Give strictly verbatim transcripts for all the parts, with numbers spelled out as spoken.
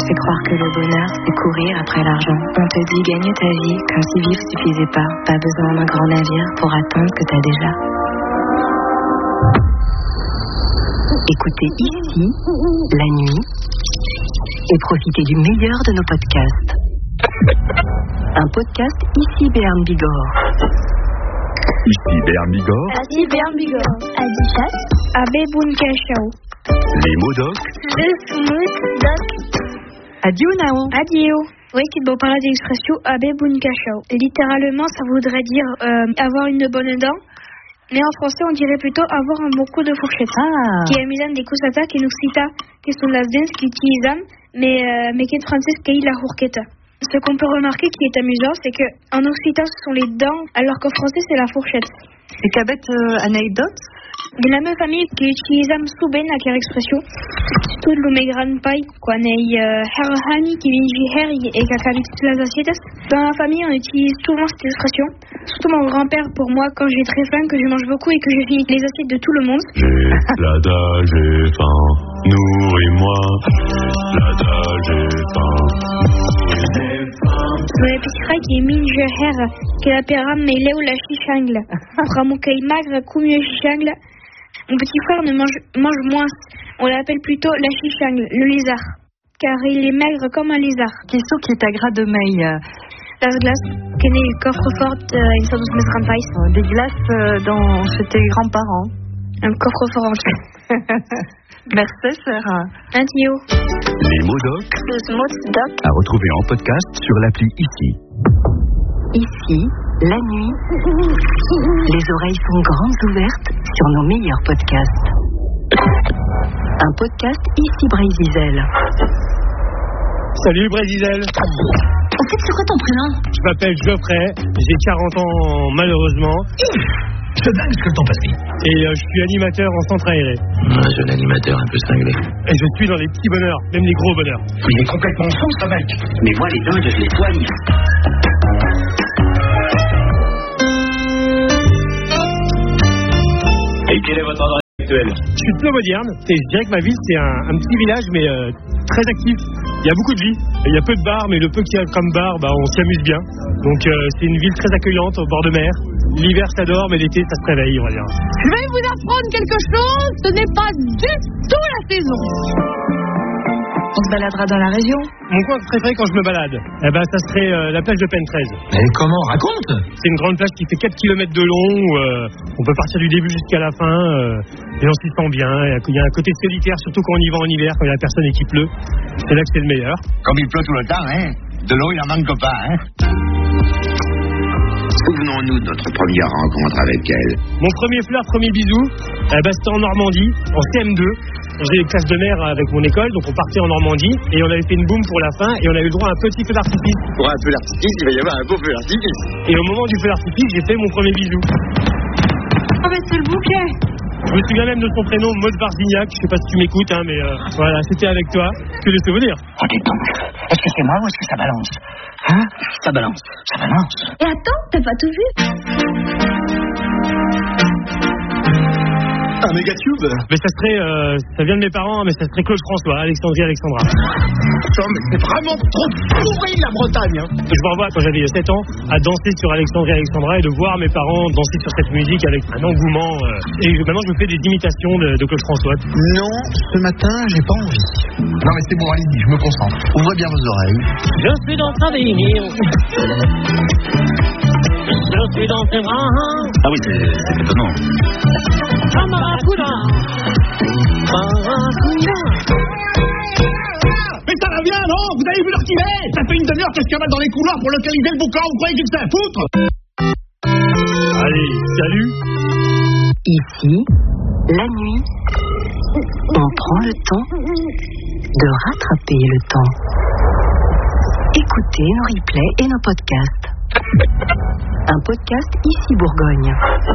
fait croire que le bonheur, c'est courir après l'argent. On te dit gagne ta vie comme si vivre suffisait pas. Pas besoin d'un grand navire pour attendre que t'as déjà. Écoutez ici, la nuit, et profitez du meilleur de nos podcasts. Un podcast ici Béarn Bigorre. Ici Béarn Bigorre. Ici Béarn Bigorre. Adichat. Abbé Bunkachao. Les mots doc. Le smooth doc. Adieu Nao. Adieu. Oui, qui bon parler d'expression Abbé Bunkachao. Littéralement, ça voudrait dire euh, avoir une bonne dent. Mais en français, on dirait plutôt avoir un bon coup de fourchette. Ah. Qui est mis des cosata qui nous cita, qui sont las dents, qui utilisent, mais, euh, mais qui est français, qui est la fourchette. Ce qu'on peut remarquer qui est amusant, c'est que en occitan, ce sont les dents, alors qu'en français, c'est la fourchette. C'est qu'à bête euh, anecdote. De la même famille qui utilise souben à quelle expression, tout le mégran paille, quoi, n'est herhani qui vient du her et cacalit las assiettes. Dans la famille, on utilise souvent cette expression. Surtout mon grand-père, pour moi, quand j'ai très faim, que je mange beaucoup et que je finis les assiettes de tout le monde. J'ai la dalle, j'ai faim, nourris-moi. La dalle, j'ai faim, nourris-moi. Dans l'épicerie qui est mine je her, que la péram mais là où la chichangle. Ramoukaï magre, coumue chichangle. Mon petit frère ne mange, mange moins. On l'appelle plutôt la chichangle, le lézard. Car il est maigre comme un lézard. Qu'est-ce qui est à gras de maille? Las glace, qui est le coffre-fort, une sorte de mesran païs. Des glaces euh, dans, chez tes grands-parents. Un coffre-fort entier. Merci, Sarah. Un tio. Les mots doc. Le smooth doc. À retrouver en podcast sur l'appli Ici. Ici, la nuit, les oreilles sont grandes ouvertes sur nos meilleurs podcasts. Un podcast Ici Brésil. Salut Brésil. En fait, c'est quoi ton prénom? Je m'appelle Geoffrey, j'ai quarante ans malheureusement. C'est dingue ce que le temps passe. Et euh, je suis animateur en centre aéré. Un jeune animateur un peu cinglé. Et je suis dans les petits bonheurs, même les gros bonheurs. Il est complètement fou ce mec. Mais moi les dingues, je les soigne. Et quel est votre adresse actuelle? Je suis de Ploemodierne. Je dirais que ma ville c'est un, un petit village mais euh, très actif. Il y a beaucoup de vie. Il y a peu de bars, mais le peu qu'il y a comme bar, bah, on s'y amuse bien. Donc euh, c'est une ville très accueillante au bord de mer. L'hiver ça dort, mais l'été ça se réveille, on va dire. Je vais vous apprendre quelque chose, ce n'est pas du tout la saison. On se baladera dans la région. Mon coin préféré quand je me balade, eh ben, ça serait euh, la plage de Pentrez. Mais comment? Raconte. C'est une grande plage qui fait quatre kilomètres de long, où euh, on peut partir du début jusqu'à la fin, euh, et on s'y sent bien. Il y a un côté solitaire, surtout quand on y va en hiver, quand il y a personne et qu'il pleut. C'est là que c'est le meilleur. Comme il pleut tout le temps, hein. De l'eau, il en manque pas, hein. Souvenons-nous de notre première rencontre avec elle. Mon premier flirt, premier bisou, eh ben, c'était en Normandie, en C M deux. J'ai une classe de mer avec mon école, donc on partait en Normandie et on avait fait une boum pour la fin et on avait eu droit à un petit feu d'artifice. Pour un feu d'artifice, il va y avoir un beau feu d'artifice. Et au moment du feu d'artifice, j'ai fait mon premier bisou. Ah ben c'est le bouquet. Je me souviens même de son prénom, Maud Barzignac. Je sais pas si tu m'écoutes, hein, mais euh, voilà, c'était avec toi. Que des souvenirs. Oh, dis donc. Est-ce que c'est moi ou est-ce que ça balance? Hein? Ça balance. Ça balance. Et attends, t'as pas tout vu? Un méga tube. Mais ça serait, euh, ça vient de mes parents, mais ça serait Claude François, Alexandrie, Alexandra. Putain, mais c'est vraiment trop pourri la Bretagne, hein. Je me revois quand j'avais sept ans à danser sur Alexandrie, Alexandra et de voir mes parents danser sur cette musique avec un engouement. Euh, et maintenant, je me fais des imitations de, de Claude François. Non, ce matin, j'ai pas envie. Non, mais c'est bon, allez-y, je me concentre. Ouvrez bien vos oreilles. Je suis dans sa vie. Je suis dans ses bras. Ah oui, c'est c'est étonnant. Barracuda. Barracuda. Mais ça va bien, non? Vous avez vu l'heure qu'il est? Ça fait une demi-heure que je cavale dans les couloirs pour localiser le boucan. Vous croyez que c'est à foutre? Allez, salut. Ici, la nuit, on prend le temps de rattraper le temps. Écoutez nos replays et nos podcasts. Un podcast Ici Bourgogne.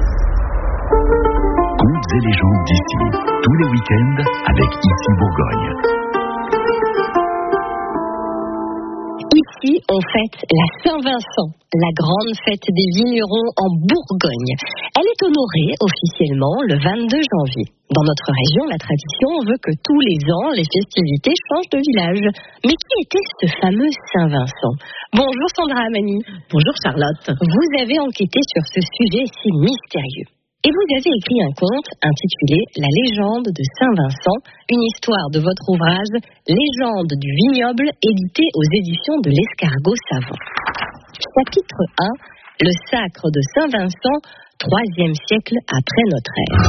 Contes et légendes d'ici. Tous les week-ends avec Ici Bourgogne. Ici, on fête la Saint-Vincent, la grande fête des vignerons en Bourgogne. Elle est honorée officiellement le vingt-deux janvier. Dans notre région, la tradition veut que tous les ans, les festivités changent de village. Mais qui était ce fameux Saint-Vincent? Bonjour Sandra Amani. Bonjour Charlotte. Vous avez enquêté sur ce sujet si mystérieux. Et vous avez écrit un conte intitulé « La légende de Saint-Vincent », une histoire de votre ouvrage « Légende du vignoble » édité aux éditions de l'Escargot Savant. Chapitre un, le sacre de Saint-Vincent, troisième siècle après notre ère.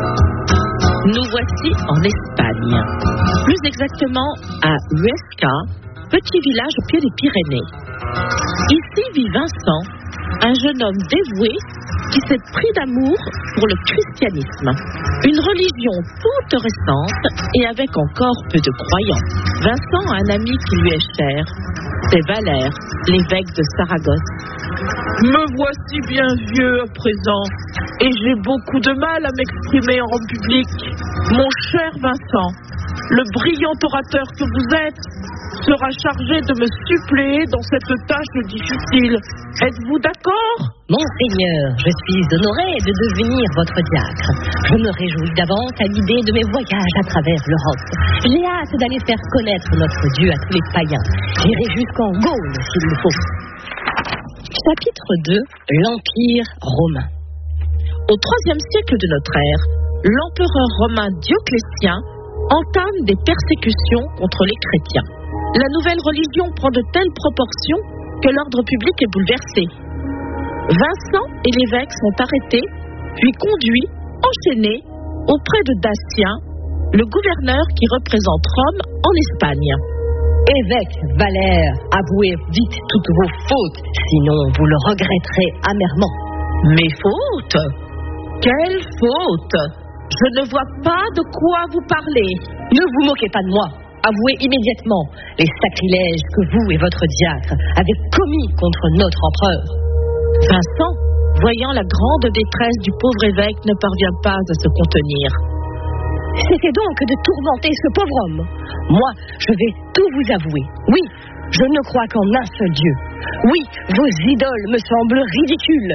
Nous voici en Espagne, plus exactement à Huesca, petit village au pied des Pyrénées. Ici vit Vincent, un jeune homme dévoué qui s'est pris d'amour pour le christianisme, une religion toute récente et avec encore peu de croyants. Vincent a un ami qui lui est cher, c'est Valère, l'évêque de Saragosse. Me voici bien vieux à présent et j'ai beaucoup de mal à m'exprimer en public. Mon cher Vincent, le brillant orateur que vous êtes sera chargé de me suppléer dans cette tâche difficile. Êtes-vous d'accord? Monseigneur, je suis honoré de devenir votre diacre. Je me réjouis d'avance à l'idée de mes voyages à travers l'Europe. J'ai hâte d'aller faire connaître notre Dieu à tous les païens. J'irai jusqu'en Gaule s'il le faut. Chapitre deux, l'Empire romain. Au troisième siècle de notre ère, l'empereur romain Dioclétien entame des persécutions contre les chrétiens. La nouvelle religion prend de telles proportions que l'ordre public est bouleversé. Vincent et l'évêque sont arrêtés, puis conduits, enchaînés, auprès de Datien, le gouverneur qui représente Rome en Espagne. Évêque Valère, avouez vite toutes vos fautes, sinon vous le regretterez amèrement. Mes fautes? Quelles fautes? Je ne vois pas de quoi vous parlez. Ne vous moquez pas de moi. Avouez immédiatement les sacrilèges que vous et votre diacre avez commis contre notre empereur. Vincent, voyant la grande détresse du pauvre évêque, ne parvient pas à se contenir. Cessez donc de tourmenter ce pauvre homme. Moi, je vais tout vous avouer. Oui, je ne crois qu'en un seul Dieu. Oui, vos idoles me semblent ridicules.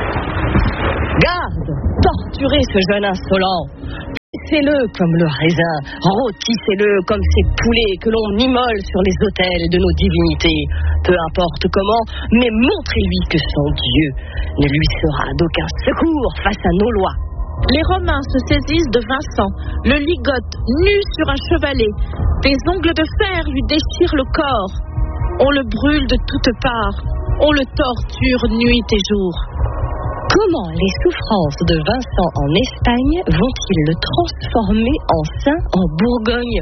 Garde, torturez ce jeune insolent. Pissez-le comme le raisin, rôtissez-le comme ces poulets que l'on immole sur les autels de nos divinités. Peu importe comment, mais montrez-lui que son Dieu ne lui sera d'aucun secours face à nos lois. Les Romains se saisissent de Vincent, le ligotent nu sur un chevalet. Des ongles de fer lui déchirent le corps. On le brûle de toutes parts. On le torture nuit et jour. Comment les souffrances de Vincent en Espagne vont-ils le transformer en saint en Bourgogne?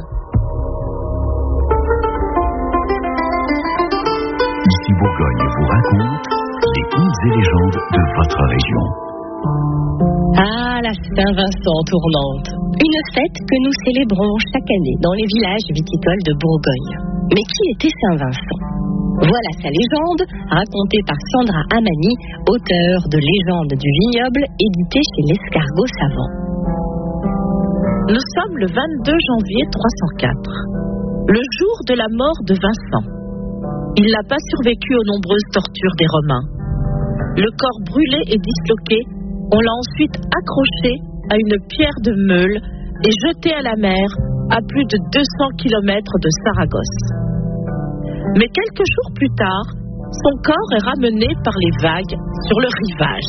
Ici Bourgogne vous raconte les contes et légendes de votre région. Ah, la Saint-Vincent tournante. Une fête que nous célébrons chaque année dans les villages viticoles de Bourgogne. Mais qui était Saint-Vincent? Voilà sa légende, racontée par Sandra Amani, auteure de Légende du vignoble, édité chez l'Escargot Savant. Nous sommes le vingt-deux janvier trois cent quatre, le jour de la mort de Vincent. Il n'a pas survécu aux nombreuses tortures des Romains. Le corps brûlé et disloqué, on l'a ensuite accroché à une pierre de meule et jeté à la mer à plus de deux cents kilomètres de Saragosse. Mais quelques jours plus tard, son corps est ramené par les vagues sur le rivage.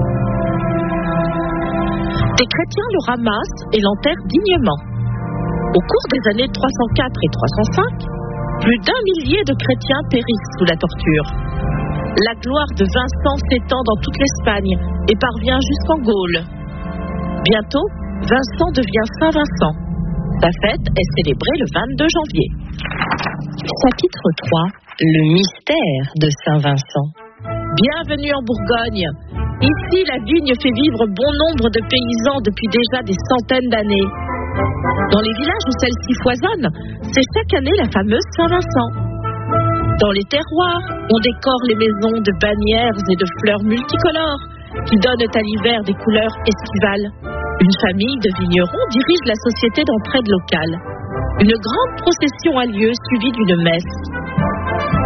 Des chrétiens le ramassent et l'enterrent dignement. Au cours des années trois cent quatre et trois cent cinq, plus d'un millier de chrétiens périssent sous la torture. La gloire de Vincent s'étend dans toute l'Espagne et parvient jusqu'en Gaule. Bientôt, Vincent devient Saint-Vincent. Sa fête est célébrée le vingt-deux janvier. Chapitre trois, le mystère de Saint-Vincent. Bienvenue en Bourgogne. Ici, la vigne fait vivre bon nombre de paysans depuis déjà des centaines d'années. Dans les villages où celle-ci foisonne, c'est chaque année la fameuse Saint-Vincent. Dans les terroirs, on décore les maisons de bannières et de fleurs multicolores qui donnent à l'hiver des couleurs estivales. Une famille de vignerons dirige la société d'entraide locale. Une grande procession a lieu, suivie d'une messe.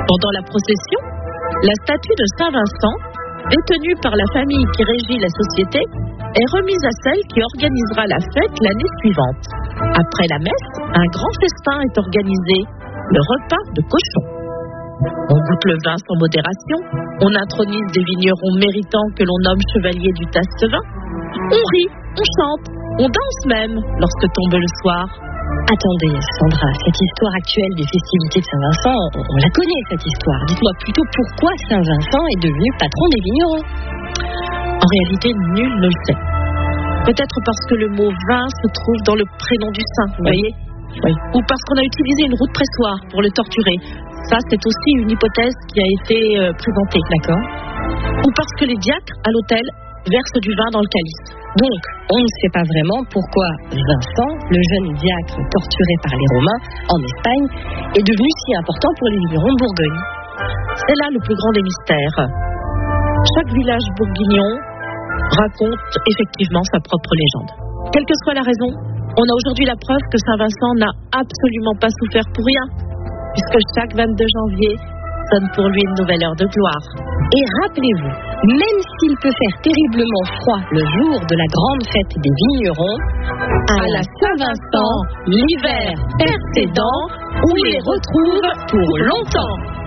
Pendant la procession, la statue de Saint Vincent, détenue par la famille qui régit la société, est remise à celle qui organisera la fête l'année suivante. Après la messe, un grand festin est organisé, le repas de cochon. On goûte le vin sans modération, on intronise des vignerons méritants que l'on nomme chevaliers du tasse-vin, on rit, on chante, on danse même lorsque tombe le soir. Attendez, Sandra, cette histoire actuelle des festivités de Saint-Vincent, on, on la connaît cette histoire. Dites-moi plutôt pourquoi Saint-Vincent est devenu patron des vignerons. En réalité, nul ne le sait. Peut-être parce que le mot vin se trouve dans le prénom du saint, vous Oui. voyez Oui. Ou parce qu'on a utilisé une roue de pressoir pour le torturer. Ça, c'est aussi une hypothèse qui a été euh, présentée. D'accord. Ou parce que les diacres, à l'autel, versent du vin dans le calice. Donc, on ne sait pas vraiment pourquoi Vincent, le jeune diacre torturé par les Romains en Espagne, est devenu si important pour les vignerons de Bourgogne. C'est là le plus grand des mystères. Chaque village bourguignon raconte effectivement sa propre légende. Quelle que soit la raison, on a aujourd'hui la preuve que Saint-Vincent n'a absolument pas souffert pour rien, puisque chaque vingt-deux janvier sonne pour lui une nouvelle heure de gloire. Et rappelez-vous, même s'il peut faire terriblement froid le jour de la grande fête des vignerons, à la Saint-Vincent, l'hiver perce ses dents, on les retrouve pour longtemps.